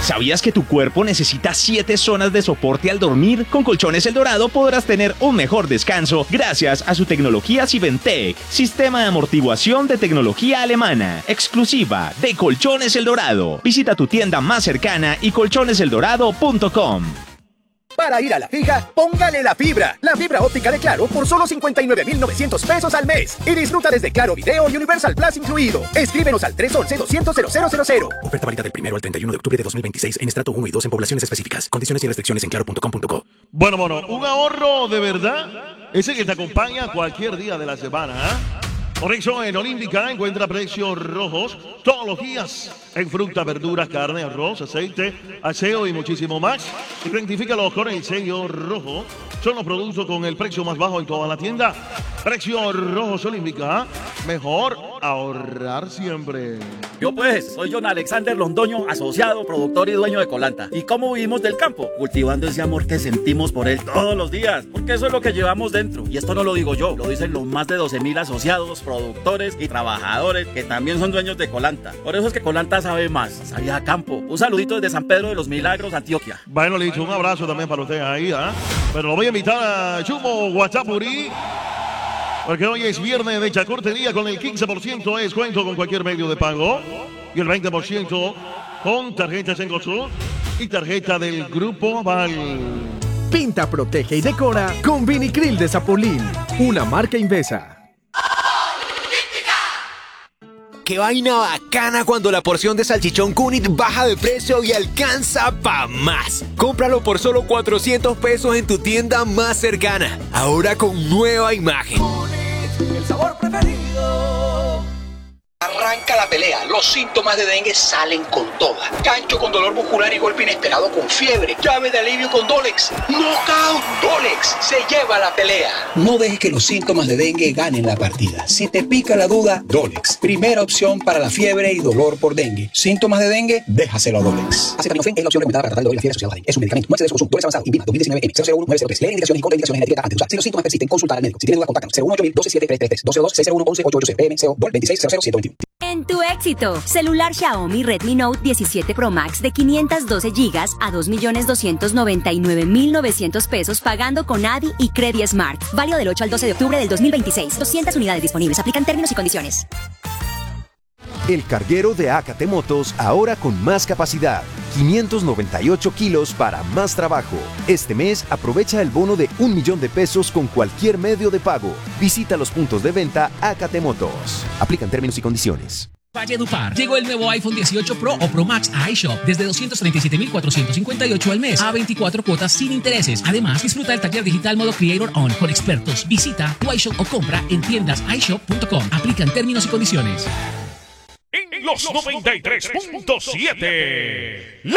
¿Sabías que tu cuerpo necesita 7 zonas de soporte al dormir? Con Colchones El Dorado podrás tener un mejor descanso gracias a su tecnología Siventec, sistema de amortiguación de tecnología alemana, exclusiva de Colchones El Dorado. Visita tu tienda más cercana y colchoneseldorado.com. Para ir a la fija, póngale la fibra. La fibra óptica de Claro por solo 59,900 pesos al mes. Y disfruta desde Claro Video y Universal Plus incluido. Escríbenos al 311-200-0000. Oferta válida del 1 al 31 de octubre de 2026 en estrato 1 y 2 en poblaciones específicas. Condiciones y restricciones en claro.com.co. Bueno, un ahorro de verdad. Ese que te acompaña cualquier día de la semana, Por eso en Olímpica encuentra precios rojos todos los días en fruta, verduras, carne, arroz, aceite, aseo y muchísimo más. Identifícalos con el sello rojo. Son los productos con el precio más bajo en toda la tienda. Precios rojos Olímpica. Mejor ahorrar siempre. Yo pues, soy John Alexander Londoño, asociado, productor y dueño de Colanta. ¿Y cómo vivimos del campo? Cultivando ese amor que sentimos por él todos los días. Porque eso es lo que llevamos dentro. Y esto no lo digo yo, lo dicen los más de 12,000 asociados, productores y trabajadores que también son dueños de Colanta. Por eso es que Colanta sabe más, sabía a campo. Un saludito desde San Pedro de los Milagros, Antioquia. Bueno, listo, un abrazo también para usted ahí, Pero lo voy a invitar a Chumo Guachapuri, porque hoy es viernes de Chacortería con el 15% de descuento con cualquier medio de pago y el 20% con tarjetas en Gozo y tarjeta del Grupo Aval. Pinta, protege y decora con Vinicril de Zapolín, una marca Invesa. ¡Qué vaina bacana cuando la porción de salchichón Cunit baja de precio y alcanza pa' más! Cómpralo por solo 400 pesos en tu tienda más cercana. Ahora con nueva imagen. Cunit, el sabor preferido. Arranca la pelea, los síntomas de dengue salen con toda. Gancho con dolor muscular y golpe inesperado con fiebre. Llave de alivio con Dolex. ¡Knockout! Dolex se lleva la pelea. No dejes que los síntomas de dengue ganen la partida. Si te pica la duda, Dolex. Primera opción para la fiebre y dolor por dengue. ¿Síntomas de dengue? Déjaselo a Dolex. Acetaminofén es la opción recomendada para tratar el dolor y la fiebre asociada a la dengue. Es un medicamento. No excedes su consumo. Dolex avanzado. INVIMA 2019-M001-903. Lee indicaciones y contraindicaciones en la etiqueta antes de usar. Si los síntomas persisten, consultar al médico. Si tienes duda, contáctanos. 018-127333. 202-601-11-880. PMCO DOL 2600-121. En tu éxito, celular Xiaomi Redmi Note 17 Pro Max de 512 GB a 2.299.900 pesos pagando con ADI y Credit Smart. Válido del 8 al 12 de octubre del 2026. 200 unidades disponibles. Aplican términos y condiciones. El carguero de Acate Motos ahora con más capacidad. 598 kilos para más trabajo. Este mes aprovecha el bono de 1 millón de pesos con cualquier medio de pago. Visita los puntos de venta Acate Motos. Aplican términos y condiciones. Valledupar. Llegó el nuevo iPhone 18 Pro o Pro Max a iShop desde 237.458 al mes a 24 cuotas sin intereses. Además, disfruta del taller digital modo Creator On con expertos. Visita tu iShop o compra en tiendas iShop.com. Aplican términos y condiciones. En los 93.7, la